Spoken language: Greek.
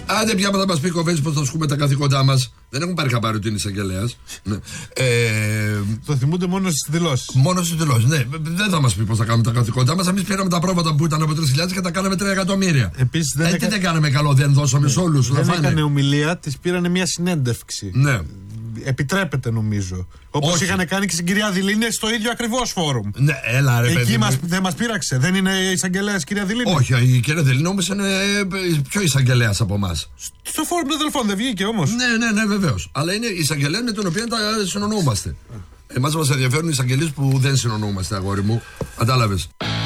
Άντε πια θα μας πει Κοβέτης πως θα ασκούμε τα καθήκοντά μας. Δεν έχουν πάρει χαμπάρι ότι είναι εισαγγελέας. Το θυμούνται μόνο στις δηλώσεις. Μόνο στις δηλώσεις, ναι. Δεν θα μας πει πως θα κάνουμε τα καθήκοντά μας. Εμείς πήραμε τα πρόβατα που ήταν από 3.000 και τα κάναμε 3 εκατομμύρια. Επίσης δεν κάναμε καλό, δεν δώσαμε σε όλους. Δεν έκανε ομιλία, της πήρανε μια συνέντευξη. Ναι. Επιτρέπεται νομίζω. Όπως είχαν κάνει και στην κυρία Δηλίνη στο ίδιο ακριβώς φόρουμ. Ναι, έλα ρε παιδί. Εκεί δεν μας πείραξε. Δεν είναι εισαγγελέας κυρία Δηλίνη. Όχι, η κυρία Δηλίνη όμως είναι πιο εισαγγελέας από εμάς. Στο φόρουμ των αδελφών δεν βγήκε όμως. Ναι, βεβαίως. Αλλά είναι εισαγγελέα με τον οποίο τα συνονούμαστε. Εμάς μας ενδιαφέρουν οι εισαγγελίες που δεν συνονούμαστε, αγόρι μου. Κατάλαβες.